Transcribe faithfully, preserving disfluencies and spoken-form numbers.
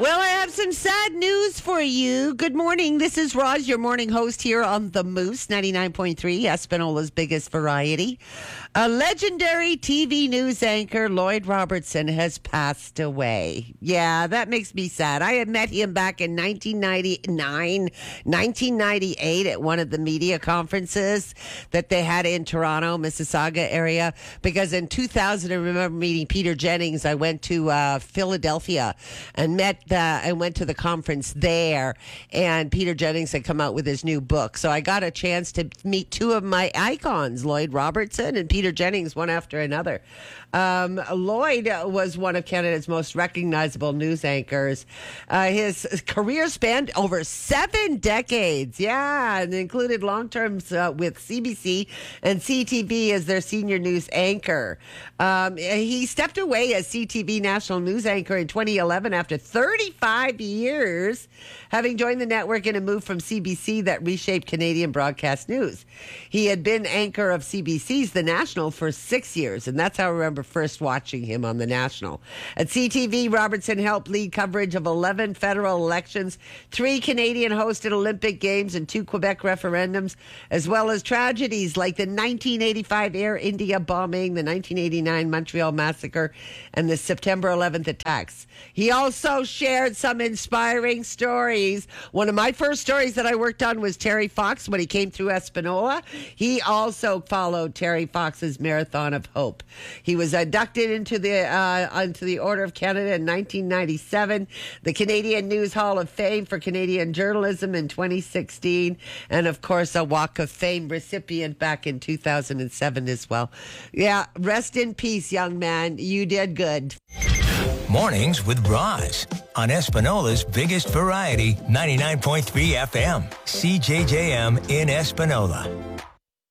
Well, I have some sad news for you. Good morning. This is Roz, your morning host here on The Moose, ninety-nine point three, Espinola's biggest variety. A legendary T V news anchor, Lloyd Robertson, has passed away. Yeah, that makes me sad. I had met him back in nineteen ninety-nine, nineteen ninety-eight at one of the media conferences that they had in Toronto, Mississauga area. Because in two thousand, I remember meeting Peter Jennings. I went to uh, Philadelphia and met the, I went to the conference there. And Peter Jennings had come out with his new book. So I got a chance to meet two of my icons, Lloyd Robertson and Peter Jennings, one after another. Um, Lloyd was one of Canada's most recognizable news anchors. Uh, his career spanned over seven decades. Yeah, and included long terms uh, with C B C and C T V as their senior news anchor. Um, he stepped away as C T V national news anchor in twenty eleven after thirty-five years, having joined the network in a move from C B C that reshaped Canadian broadcast news. He had been anchor of C B C's The National for six years, and that's how I remember first watching him on The National. At C T V, Robertson helped lead coverage of eleven federal elections, three Canadian-hosted Olympic Games, and two Quebec referendums, as well as tragedies like the nineteen eighty-five Air India bombing, the nineteen eighty-nine Montreal massacre, and the September eleventh attacks. He also shared some inspiring stories. One of my first stories that I worked on was Terry Fox when he came through Espanola. He also followed Terry Fox's Marathon of Hope. He was inducted into the uh, into the Order of Canada in nineteen ninety-seven, the Canadian News Hall of Fame for Canadian Journalism in twenty sixteen, and of course a Walk of Fame recipient back in two thousand seven as well. Yeah, rest in peace, young man. You did good. Mornings with Roz on Espinola's biggest variety, ninety-nine point three F M, C J J M in Espinola.